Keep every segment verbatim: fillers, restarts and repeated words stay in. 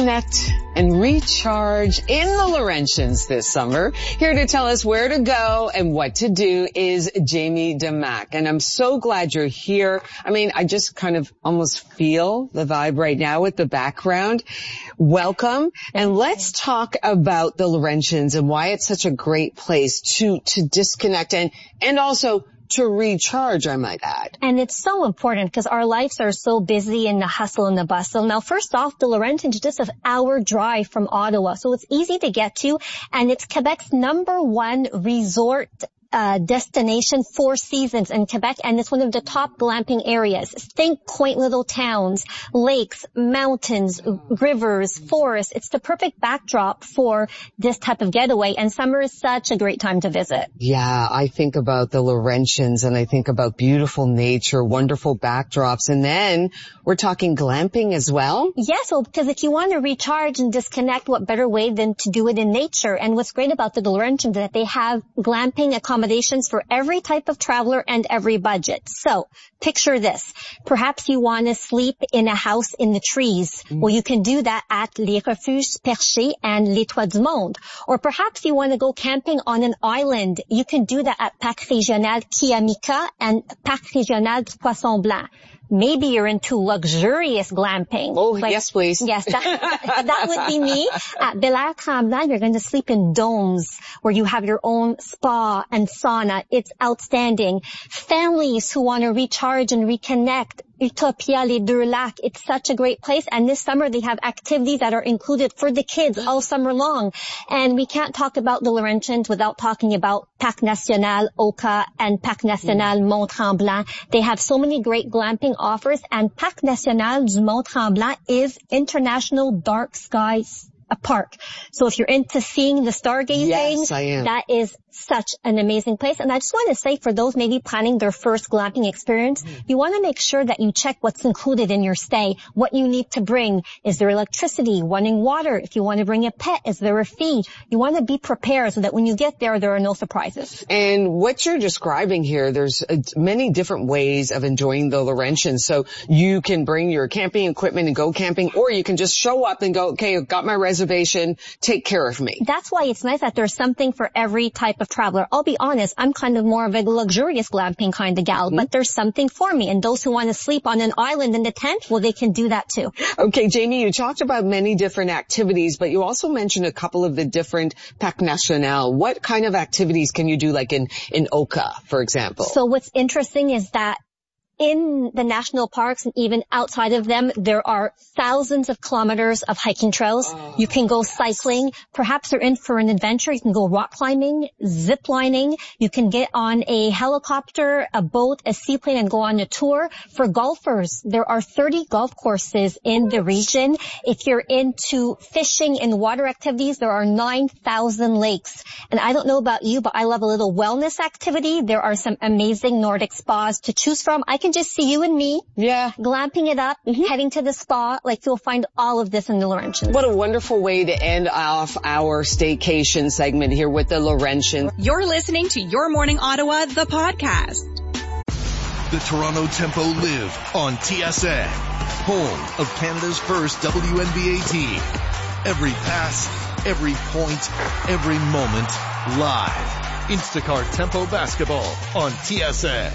disconnect and recharge in the Laurentians this summer. Here to tell us where to go and what to do is Jamie Damac. And I'm so glad you're here. I mean, I just kind of almost feel the vibe right now with the background. Welcome. And let's talk about the Laurentians and why it's such a great place to, to disconnect and, and also to recharge, I might add. And it's so important because our lives are so busy in the hustle and the bustle. Now, first off, the Laurentians is just an hour drive from Ottawa, so it's easy to get to, and it's Quebec's number one resort Uh, destination, Four Seasons in Quebec, and it's one of the top glamping areas. Think quaint little towns, lakes, mountains, rivers, forests. It's the perfect backdrop for this type of getaway, and summer is such a great time to visit. Yeah, I think about the Laurentians and I think about beautiful nature, wonderful backdrops, and then we're talking glamping as well? Yes, well, because if you want to recharge and disconnect, what better way than to do it in nature? And what's great about the Laurentians is that they have glamping accommodations accommodations for every type of traveler and every budget. So, picture this. Perhaps you want to sleep in a house in the trees. Mm. Well, you can do that at Les Refuges Perchés and Les Toits du Monde. Or perhaps you want to go camping on an island. You can do that at Parc Régional Kiamika and Parc Régional du Poisson Blanc. Maybe you're into luxurious glamping. Oh, like, yes, please. Yes, that, that would be me. At Belair Tremblant, you're going to sleep in domes where you have your own spa and sauna. It's outstanding. Families who want to recharge and reconnect, Utopia, Les Deux Lacs. It's such a great place. And this summer they have activities that are included for the kids all summer long. And we can't talk about the Laurentians without talking about Parc National Oka and Parc National Mont Tremblant. They have so many great glamping offers, and Parc National du Mont Tremblant is International Dark Skies a park. So if you're into seeing the stargazing, yes, I am. That is such an amazing place. And I just want to say, for those maybe planning their first glamping experience, mm. you want to make sure that you check what's included in your stay, what you need to bring. Is there electricity, running water? If you want to bring a pet, is there a fee? You want to be prepared so that when you get there, there are no surprises. And what you're describing here, there's uh, many different ways of enjoying the Laurentians. So you can bring your camping equipment and go camping, or you can just show up and go, okay, I've got my reservation, take care of me. That's why it's nice that there's something for every type of traveler. I'll be honest, I'm kind of more of a luxurious glamping kind of gal, mm-hmm. but there's something for me. And those who want to sleep on an island in the tent, well, they can do that too. Okay, Jamie, you talked about many different activities, but you also mentioned a couple of the different Parc National. What kind of activities can you do, like in, in Oka, for example? So what's interesting is that in the national parks and even outside of them, there are thousands of kilometers of hiking trails. Oh, you can go cycling. Perhaps you're in for an adventure. You can go rock climbing, zip lining. You can get on a helicopter, a boat, a seaplane, and go on a tour. For golfers, there are thirty golf courses in the region. If you're into fishing and water activities, there are nine thousand lakes. And I don't know about you, but I love a little wellness activity. There are some amazing Nordic spas to choose from. I can just see you and me, yeah, glamping it up, mm-hmm. heading to the spa. Like, you'll find all of this in the Laurentians. What a wonderful way to end off our staycation segment here with the Laurentians. You're listening to Your Morning Ottawa, the podcast. The Toronto Tempo live on T S N, home of Canada's first W N B A team. Every pass, every point, every moment, live. Instacart Tempo Basketball on T S N.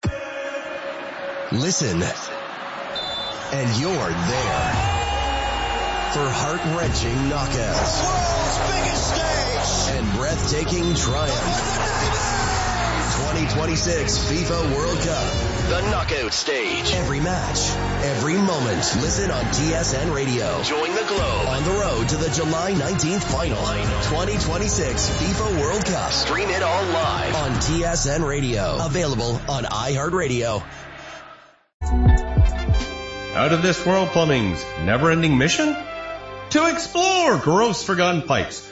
Listen, and you're there for heart-wrenching knockouts, world's biggest stage, and breathtaking triumph. twenty twenty-six FIFA World Cup, the knockout stage. Every match, every moment. Listen on T S N Radio. Join the Globe on the road to the July nineteenth final. twenty twenty-six FIFA World Cup. Stream it all live on T S N Radio. Available on iHeartRadio. Out of This World Plumbing's never-ending mission? To explore gross forgotten pipes